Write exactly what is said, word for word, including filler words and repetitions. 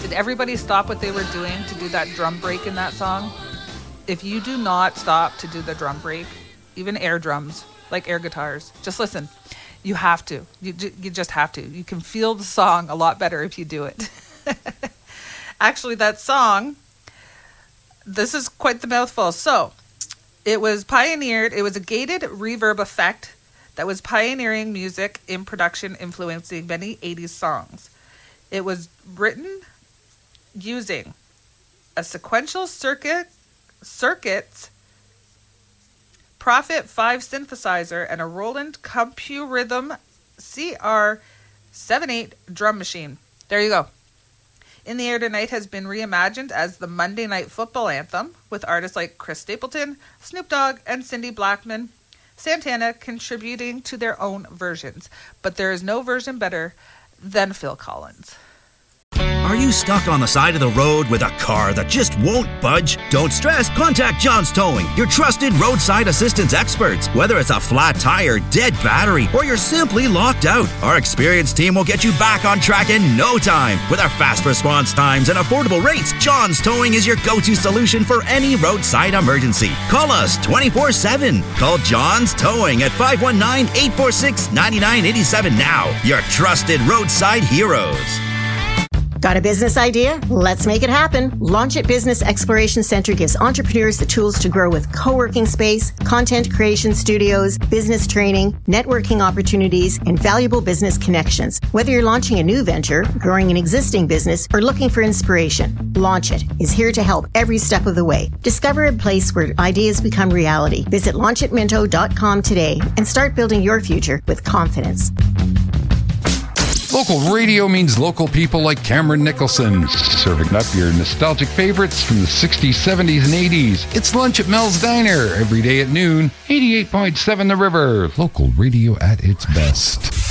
Did everybody stop what they were doing to do that drum break in that song? If you do not stop to do the drum break, even air drums, like air guitars, just listen. You have to. You, you just have to. You can feel the song a lot better if you do it. Actually, that song, this is quite the mouthful. So, it was pioneered, it was a gated reverb effect that was pioneering music in production, influencing many eighties songs. It was written using a sequential circuit, circuits, Prophet five synthesizer, and a Roland CompuRhythm C R seventy-eight drum machine. There you go. In the Air Tonight has been reimagined as the Monday Night Football anthem, with artists like Chris Stapleton, Snoop Dogg, and Cindy Blackman, Santana contributing to their own versions. But there is no version better than Phil Collins. Are you stuck on the side of the road with a car that just won't budge? Don't stress. Contact John's Towing, your trusted roadside assistance experts. Whether it's a flat tire, dead battery, or you're simply locked out, our experienced team will get you back on track in no time. With our fast response times and affordable rates, John's Towing is your go-to solution for any roadside emergency. Call us twenty-four seven. Call John's Towing at five one nine, eight four six, nine nine eight seven now. Your trusted roadside heroes. Got a business idea? Let's make it happen. Launch It Business Exploration Center gives entrepreneurs the tools to grow with co-working space, content creation studios, business training, networking opportunities, and valuable business connections. Whether you're launching a new venture, growing an existing business, or looking for inspiration, Launch It is here to help every step of the way. Discover a place where ideas become reality. Visit launch it minto dot com today and start building your future with confidence. Local radio means local people like Cameron Nicholson, serving up your nostalgic favorites from the sixties, seventies, and eighties. It's Lunch at Mel's Diner, every day at noon. eighty-eight point seven The River, local radio at its best.